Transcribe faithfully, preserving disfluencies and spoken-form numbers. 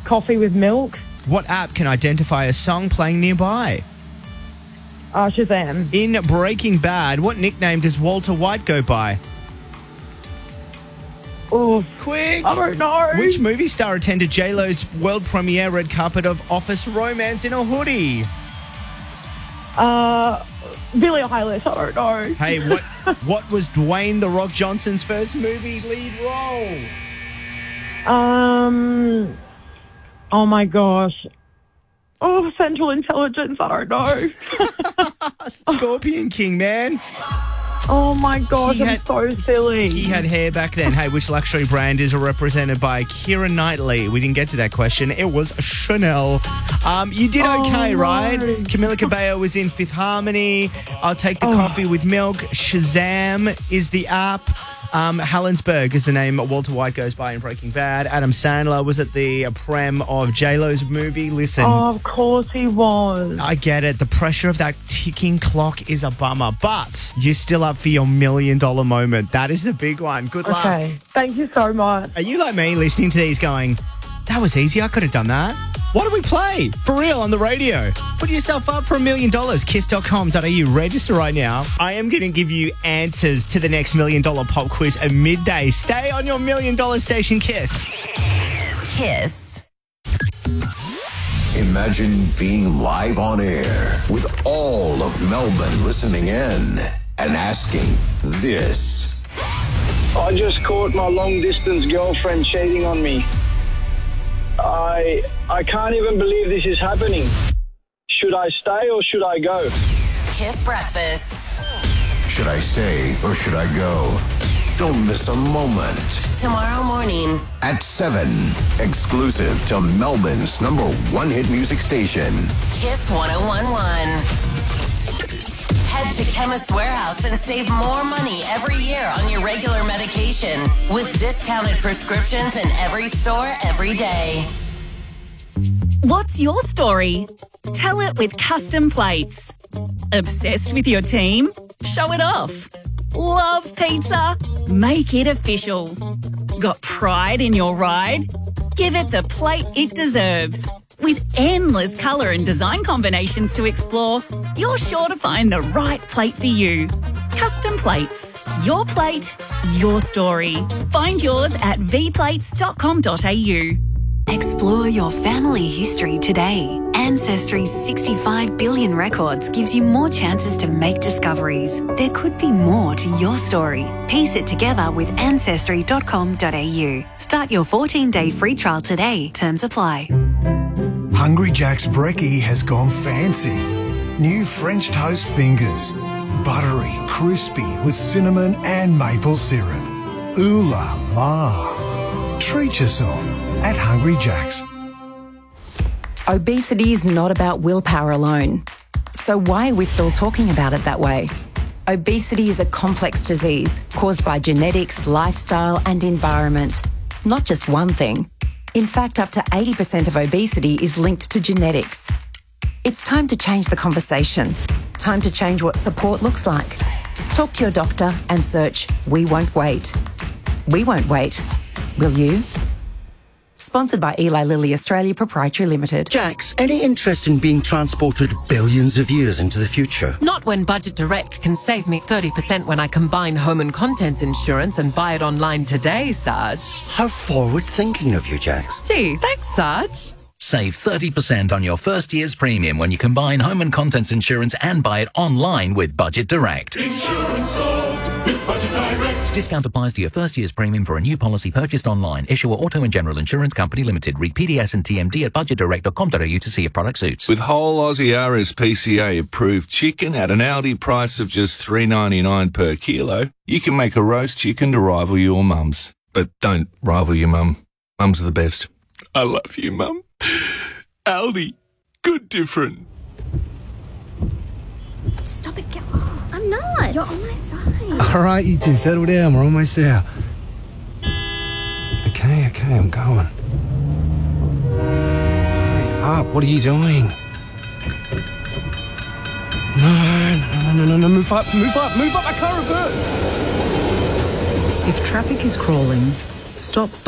coffee with milk. What app can identify a song playing nearby? Uh, Shazam. In Breaking Bad, what nickname does Walter White go by? Oh, Quick! I don't know. Which movie star attended J-Lo's world premiere red carpet of Office Romance in a Hoodie? Uh, Billie Eilish. I don't know. Hey, what what was Dwayne The Rock Johnson's first movie lead role? Um. Oh my gosh. Oh, Central Intelligence. I don't know. Scorpion King, man. Oh my gosh, He I'm had- so silly. He had hair back then. Hey, which luxury brand is represented by Keira Knightley? We didn't get to that question. It was Chanel. Um, you did Oh, okay, no. right? Camila Cabello was in Fifth Harmony. I'll Take the Oh. Coffee with Milk. Shazam is the app. Um, Helensburgh is the name Walter White goes by in Breaking Bad. Adam Sandler was at the uh, prem of J-Lo's movie. Listen, Oh, of course he was. I get it. The pressure of that ticking clock is a bummer, but you're still up for your million dollar moment. That is the big one. Good luck. Okay, thank you so much. Are you like me listening to these going, that was easy, I could have done that? Why don't we play? For real, on the radio. Put yourself up for a million dollars. kiss dot com dot a u. Register right now. I am going to give you answers to the next million dollar pop quiz at midday. Stay on your million dollar station, Kiss. Kiss. Imagine being live on air with all of Melbourne listening in and asking this. I just caught my long-distance girlfriend cheating on me. I I can't even believe this is happening. Should I stay or should I go? Kiss Breakfast. Should I stay or should I go? Don't miss a moment. Tomorrow morning. At seven, exclusive to Melbourne's number one hit music station. Kiss one oh one one. Head to Chemist Warehouse and save more money every year on your regular medication with discounted prescriptions in every store every day. What's your story? Tell it with Custom Plates. Obsessed with your team? Show it off. Love pizza? Make it official. Got pride in your ride? Give it the plate it deserves. With endless colour and design combinations to explore, you're sure to find the right plate for you. Custom Plates. Your plate, your story. Find yours at v plates dot com dot a u. Explore your family history today. Ancestry's sixty-five billion records gives you more chances to make discoveries. There could be more to your story. Piece it together with ancestry dot com dot a u. Start your fourteen day free trial today. Terms apply. Hungry Jack's brekkie has gone fancy. New French toast fingers. Buttery, crispy with cinnamon and maple syrup. Ooh la la. Treat yourself at Hungry Jack's. Obesity is not about willpower alone. So why are we still talking about it that way? Obesity is a complex disease caused by genetics, lifestyle and environment. Not just one thing. In fact, up to eighty percent of obesity is linked to genetics. It's time to change the conversation. Time to change what support looks like. Talk to your doctor and search We Won't Wait. We won't wait. Will you? Sponsored by Eli Lilly Australia Proprietary Limited. Jax, any interest in being transported billions of years into the future? Not when Budget Direct can save me thirty percent when I combine home and contents insurance and buy it online today, Sarge. How forward-thinking of you, Jax. Gee, thanks, Sarge. Save thirty percent on your first year's premium when you combine home and contents insurance and buy it online with Budget Direct. Insurance solved with Budget Direct. Discount applies to your first year's premium for a new policy purchased online. Issuer Auto and General Insurance Company Limited. Read P D S and T M D at budget direct dot com dot a u to see if product suits. With whole Aussie R S P C A approved chicken at an Aldi price of just three ninety-nine per kilo, you can make a roast chicken to rival your mum's. But don't rival your mum. Mums are the best. I love you, Mum. Aldi. Good different. Stop it, get oh, I'm not. You're on my side. All right, you two, settle down. We're almost there. Okay, okay, I'm going. Hurry up, what are you doing? No, no, no, no, no, no, move up, move up, move up, I can't reverse. If traffic is crawling, stop